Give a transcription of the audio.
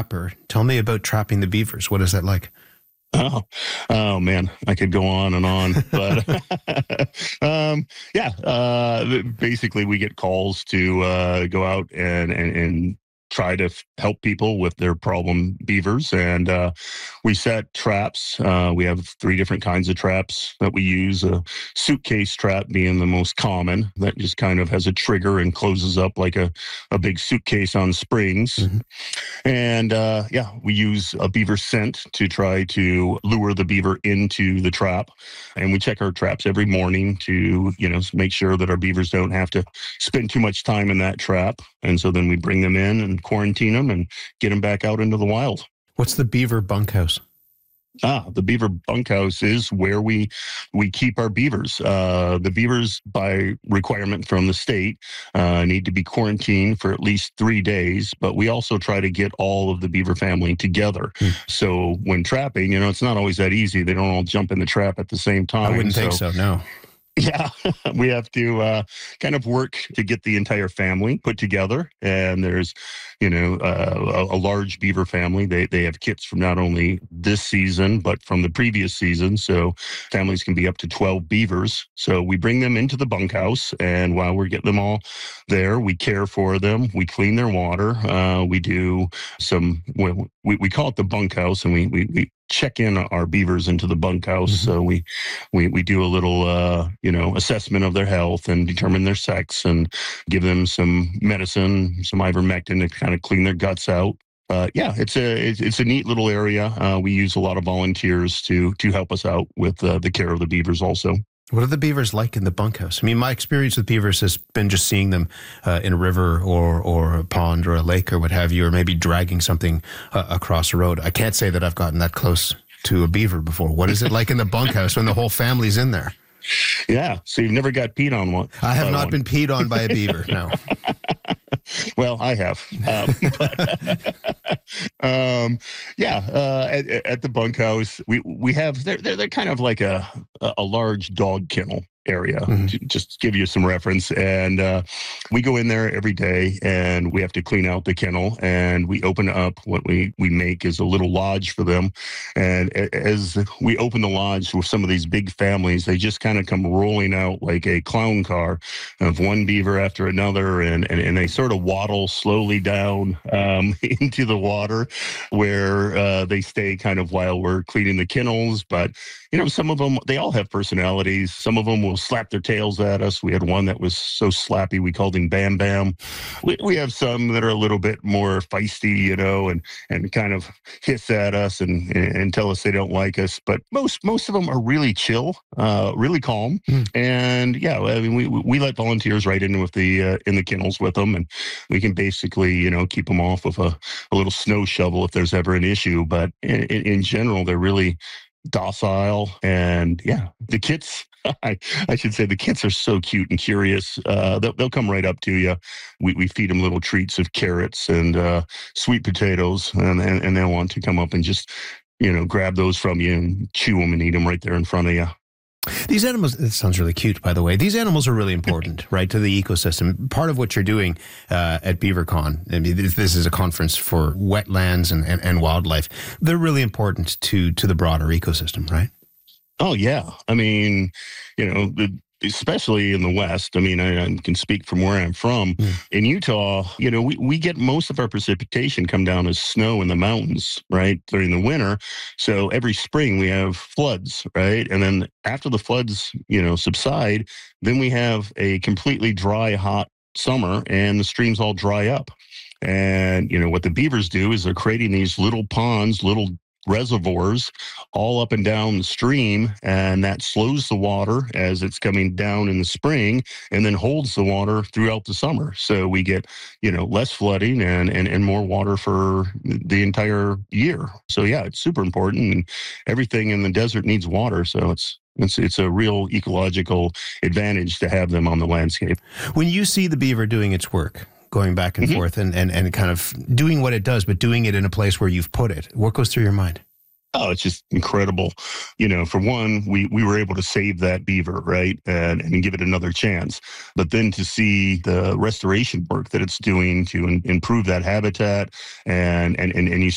trapper. Tell me about trapping the beavers. What is that like? Oh man, I could go on and on, but basically we get calls to go out and try to help people with their problem beavers, and we set traps. We have 3 different kinds of traps that we use. A suitcase trap being the most common, that just kind of has a trigger and closes up like a big suitcase on springs. Mm-hmm. And we use a beaver scent to try to lure the beaver into the trap. And we check our traps every morning to, make sure that our beavers don't have to spend too much time in that trap. And so then we bring them in and quarantine them and get them back out into the wild. What's the beaver bunkhouse? The beaver bunkhouse is where we keep our beavers. The beavers, by requirement from the state, need to be quarantined for at least 3 days, but we also try to get all of the beaver family together. So when trapping, it's not always that easy. They don't all jump in the trap at the same time. I wouldn't think so, no. Yeah, we have to kind of work to get the entire family put together. And there's, a large beaver family. They have kits from not only this season, but from the previous season. So families can be up to 12 beavers. So we bring them into the bunkhouse. And while we're getting them all there, we care for them. We clean their water. We do we call it the bunkhouse, and we check in our beavers into the bunkhouse. Mm-hmm. So we do a little, assessment of their health and determine their sex and give them some medicine, some ivermectin to kind of clean their guts out. It's a neat little area. We use a lot of volunteers to help us out with the care of the beavers also. What are the beavers like in the bunkhouse? I mean, my experience with beavers has been just seeing them in a river or a pond or a lake or what have you, or maybe dragging something across a road. I can't say that I've gotten that close to a beaver before. What is it like in the bunkhouse when the whole family's in there? Yeah, so you've never got peed on one? I have not been peed on by a beaver, no. Well, I have. At the bunkhouse, we have they're kind of like a large dog kennel area, to just give you some reference. And we go in there every day and we have to clean out the kennel, and we open up what we make is a little lodge for them. And as we open the lodge with some of these big families, they just kind of come rolling out like a clown car of one beaver after another, and they sort of waddle slowly down into the water where they stay kind of while we're cleaning the kennels. But some of them, they all have personalities. Some of them will slap their tails at us. We had one that was so slappy, we called him Bam Bam. We have some that are a little bit more feisty, and kind of hiss at us and tell us they don't like us. But most of them are really chill, really calm. And we let volunteers right in with in the kennels with them, and we can basically, keep them off with a little snow shovel if there's ever an issue. But in general, they're really docile. And the kits, I should say, the kits are so cute and curious. They'll come right up to you. We feed them little treats of carrots and sweet potatoes, and they'll want to come up and just grab those from you and chew them and eat them right there in front of you. These animals, it sounds really cute, by the way. These animals are really important, right, to the ecosystem. Part of what you're doing at BeaverCon, I mean, this is a conference for wetlands and wildlife. They're really important to the broader ecosystem, right? Oh, yeah. I mean, especially in the West. I mean, I can speak from where I'm from. In Utah, we get most of our precipitation come down as snow in the mountains, right, during the winter. So every spring we have floods, right? And then after the floods, subside, then we have a completely dry, hot summer, and the streams all dry up. And, what the beavers do is they're creating these little ponds, little reservoirs all up and down the stream, and that slows the water as it's coming down in the spring and then holds the water throughout the summer. So we get, less flooding and more water for the entire year. So it's super important, and everything in the desert needs water. So it's a real ecological advantage to have them on the landscape. When you see the beaver doing its work, going back and forth and kind of doing what it does, but doing it in a place where you've put it, what goes through your mind? Oh, it's just incredible. For one, we were able to save that beaver, right? And give it another chance. But then to see the restoration work that it's doing to improve that habitat and you